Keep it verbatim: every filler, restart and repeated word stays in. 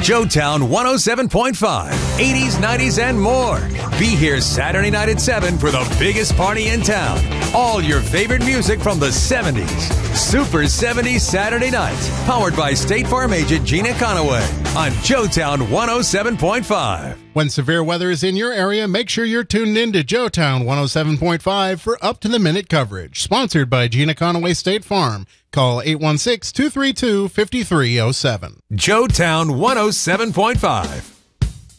Joetown one oh seven point five, eighties, nineties, and more. Be here Saturday night at seven for the biggest party in town. All your favorite music from the seventies. Super seventies Saturday nights. Powered by State Farm agent Gina Conaway on Joetown one oh seven point five. When severe weather is in your area, make sure you're tuned in to Joetown one oh seven point five for up-to-the-minute coverage. Sponsored by Gina Conaway State Farm. Call eight one six, two three two, five three zero seven. Joetown one oh seven point five.